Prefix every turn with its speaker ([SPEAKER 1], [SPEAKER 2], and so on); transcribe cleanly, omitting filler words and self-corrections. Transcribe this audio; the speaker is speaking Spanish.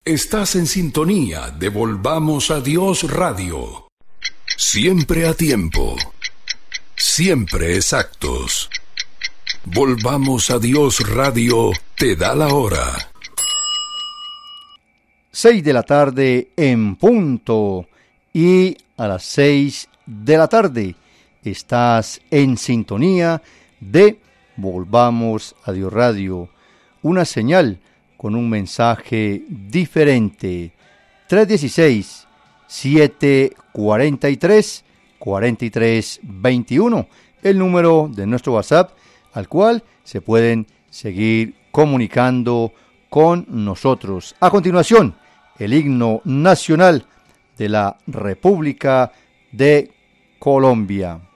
[SPEAKER 1] Estás en sintonía de Volvamos a Dios Radio. Siempre a tiempo. Siempre exactos. Volvamos a Dios Radio te da la hora.
[SPEAKER 2] 6 de la tarde en punto. Y a las 6 de la tarde estás en sintonía de Volvamos a Dios Radio. Una señal con un mensaje diferente. 316-743-4321. El número de nuestro WhatsApp al cual se pueden seguir comunicando con nosotros. A continuación, el himno nacional de la República de Colombia.